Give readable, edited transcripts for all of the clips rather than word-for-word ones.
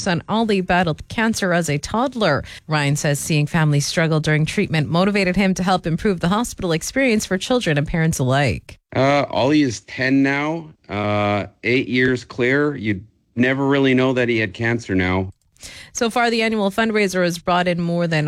son Ollie battled cancer as a toddler. Ryan says seeing families struggle during treatment motivated him to help improve the hospital experience for children and parents alike. Ollie is 10 now, 8 years clear. You'd never really know that he had cancer now. So far, the annual fundraiser has brought in more than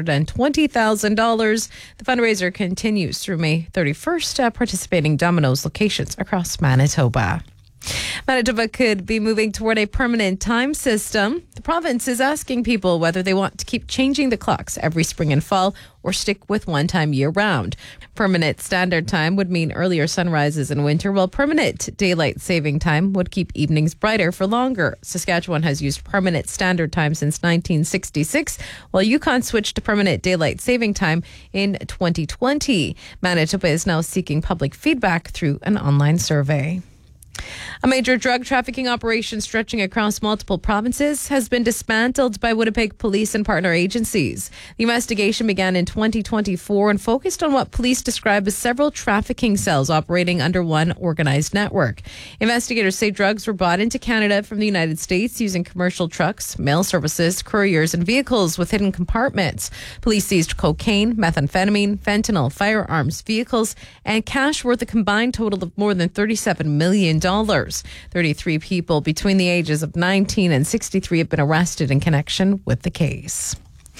$120,000. The fundraiser continues through May 31st at participating Domino's locations across Manitoba. Manitoba could be moving toward a permanent time system. The province is asking people whether they want to keep changing the clocks every spring and fall or stick with one time year-round. Permanent standard time would mean earlier sunrises in winter, while permanent daylight saving time would keep evenings brighter for longer. Saskatchewan has used permanent standard time since 1966, while Yukon switched to permanent daylight saving time in 2020. Manitoba is now seeking public feedback through an online survey. A major drug trafficking operation stretching across multiple provinces has been dismantled by Winnipeg police and partner agencies. The investigation began in 2024 and focused on what police describe as several trafficking cells operating under one organized network. Investigators say drugs were brought into Canada from the United States using commercial trucks, mail services, couriers, and vehicles with hidden compartments. Police seized cocaine, methamphetamine, fentanyl, firearms, vehicles, and cash worth a combined total of more than $37 million. 33 people between the ages of 19 and 63 have been arrested in connection with the case.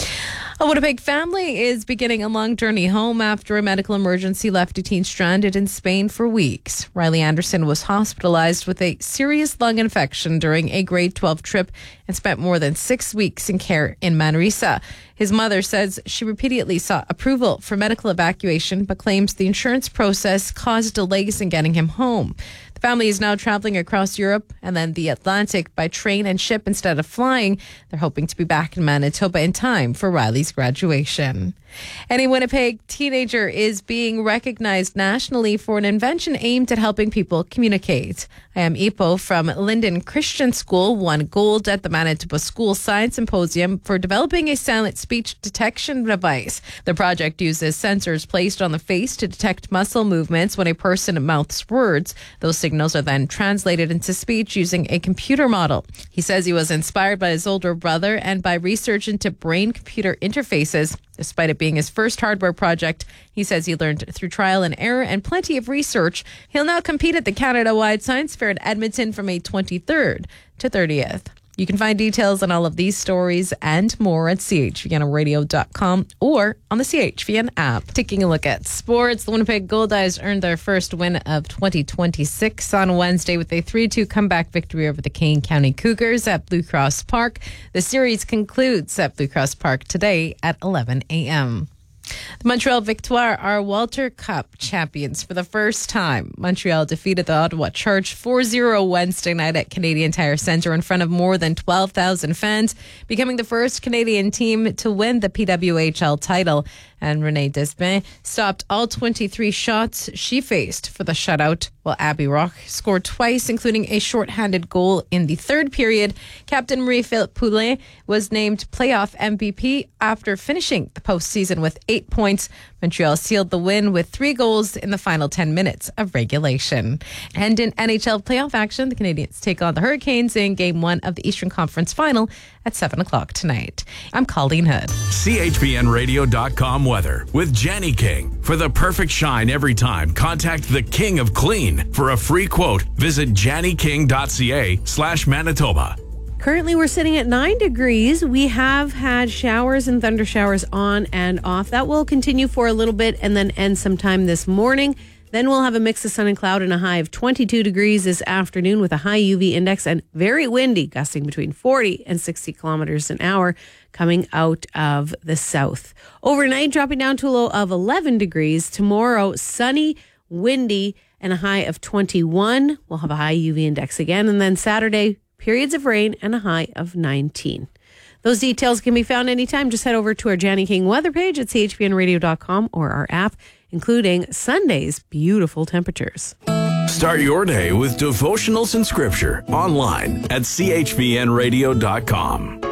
A Winnipeg family is beginning a long journey home after a medical emergency left a teen stranded in Spain for weeks. Riley Anderson was hospitalized with a serious lung infection during a grade 12 trip and spent more than 6 weeks in care in Manresa. His mother says she repeatedly sought approval for medical evacuation, but claims the insurance process caused delays in getting him home. The family is now traveling across Europe and then the Atlantic by train and ship instead of flying. They're hoping to be back in Manitoba in time for Riley's graduation. And a Winnipeg teenager is being recognized nationally for an invention aimed at helping people communicate. I am Ipo from Linden Christian School won gold at the Manitoba School Science Symposium for developing a silent speech detection device. The project uses sensors placed on the face to detect muscle movements when a person mouths words. Those signals are then translated into speech using a computer model. He says he was inspired by his older brother and by research into brain-computer interfaces. Despite it being his first hardware project, he says he learned through trial and error and plenty of research. He'll now compete at the Canada-wide Science Fair in Edmonton from May 23rd to 30th. You can find details on all of these stories and more at chvnradio.com or on the CHVN app. Taking a look at sports, the Winnipeg Goldeyes earned their first win of 2026 on Wednesday with a 3-2 comeback victory over the Kane County Cougars at Blue Cross Park. The series concludes at Blue Cross Park today at 11 a.m. The Montreal Victoire are Walter Cup champions for the first time. Montreal defeated the Ottawa Charge 4-0 Wednesday night at Canadian Tire Centre in front of more than 12,000 fans, becoming the first Canadian team to win the PWHL title. And Renee Desbin stopped all 23 shots she faced for the shutout, while Abby Roch scored twice, including a shorthanded goal in the third period. Captain Marie-Philippe Poulin was named playoff MVP after finishing the postseason with 8 points. Montreal sealed the win with 3 goals in the final 10 minutes of regulation. And in NHL playoff action, the Canadiens take on the Hurricanes in Game 1 of the Eastern Conference Final at 7 o'clock tonight. I'm Colleen Hood. CHPNradio.com weather with Jenny King. For the perfect shine every time, contact the King of Clean. For a free quote, visit jannyking.ca/Manitoba. Currently, we're sitting at 9 degrees. We have had showers and thunder showers on and off. That will continue for a little bit and then end sometime this morning. Then we'll have a mix of sun and cloud and a high of 22 degrees this afternoon with a high UV index and very windy, gusting between 40 and 60 kilometers an hour coming out of the south. Overnight, dropping down to a low of 11 degrees. Tomorrow, sunny, windy, and a high of 21. We'll have a high UV index again. And then Saturday, periods of rain and a high of 19. Those details can be found anytime. Just head over to our Janny King weather page at chpnradio.com or our app, including Sunday's beautiful temperatures. Start your day with devotionals and scripture online at chpnradio.com.